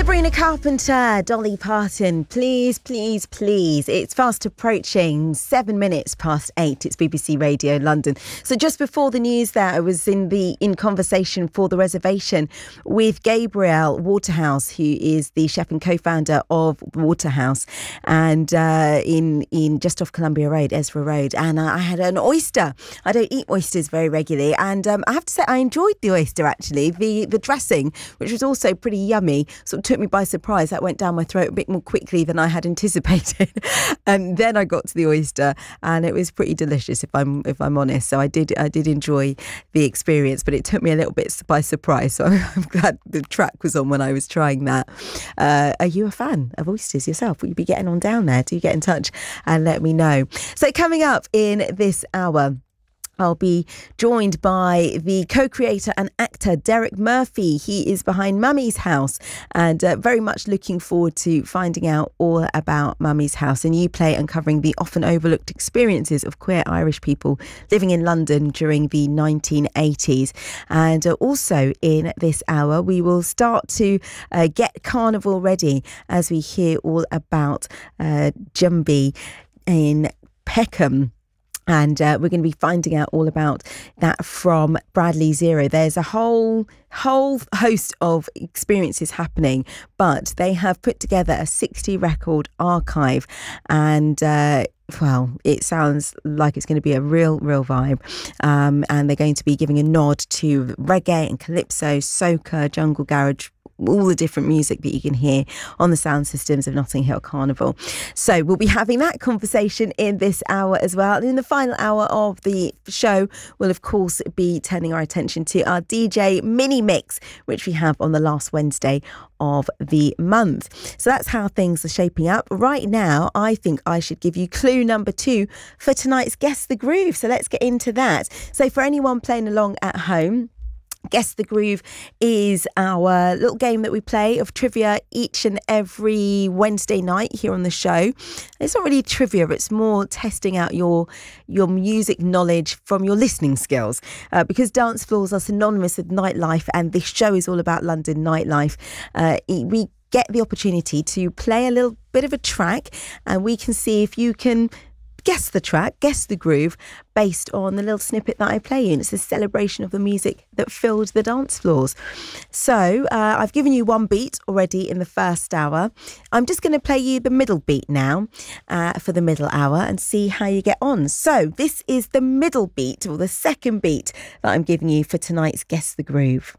Sabrina Carpenter, Dolly Parton, please, please, please. It's fast approaching 7 minutes past 8. It's BBC Radio London. So just before the news there, I was in conversation for the reservation with Gabriel Waterhouse, who is the chef and co-founder of Waterhouse, and in just off Columbia Road, Ezra Road. And I had an oyster. I don't eat oysters very regularly, and I have to say I enjoyed the oyster actually. The dressing, which was also pretty yummy, sort of took me by surprise. That went down my throat a bit more quickly than I had anticipated. And then I got to the oyster, and it was pretty delicious, if I'm honest. So I did enjoy the experience, but it took me a little bit by surprise. So I'm glad the track was on when I was trying that. Are you a fan of oysters yourself? Will you be getting on down there? Do get in touch and let me know. So coming up in this hour, I'll be joined by the co-creator and actor Derek Murphy. He is behind Mummy's House, and very much looking forward to finding out all about Mummy's House, a new play uncovering the often overlooked experiences of queer Irish people living in London during the 1980s. And also in this hour, we will start to get Carnival ready as we hear all about Jumbie in Peckham. And we're going to be finding out all about that from Bradley Zero. There's a whole host of experiences happening, but they have put together a 60 record archive, and well, it sounds like it's going to be a real vibe. And they're going to be giving a nod to reggae and calypso, soca, jungle garage, all the different music that you can hear on the sound systems of Notting Hill Carnival. So we'll be having that conversation in this hour as well. And in the final hour of the show, we'll of course be turning our attention to our DJ mini mix, which we have on the last Wednesday of the month. So that's how things are shaping up. Right now, I think I should give you clue number 2 for tonight's Guess the Groove. So let's get into that. So for anyone playing along at home, Guess the Groove is our little game that we play of trivia each and every Wednesday night here on the show. It's not really trivia, it's more testing out your music knowledge from your listening skills, because dance floors are synonymous with nightlife, and this show is all about London nightlife. We get the opportunity to play a little bit of a track, and we can see if you can guess the track, guess the groove, based on the little snippet that I play you. And it's a celebration of the music that filled the dance floors. So I've given you one beat already in the first hour. I'm just going to play you the middle beat now for the middle hour and see how you get on. So this is the middle beat, or the second beat that I'm giving you for tonight's Guess the Groove.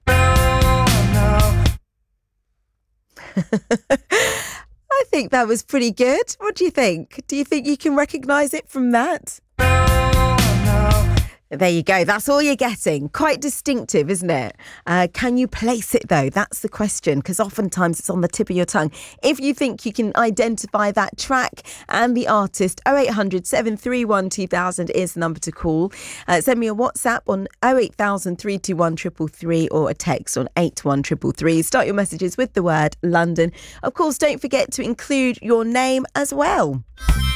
I think that was pretty good. What do you think? Do you think you can recognise it from that? There you go. That's all you're getting. Quite distinctive, isn't it? Can you place it, though? That's the question, because oftentimes it's on the tip of your tongue. If you think you can identify that track and the artist, 0800 731 2000 is the number to call. Send me a WhatsApp on 08000 321 333 or a text on 81333. Start your messages with the word London. Of course, don't forget to include your name as well.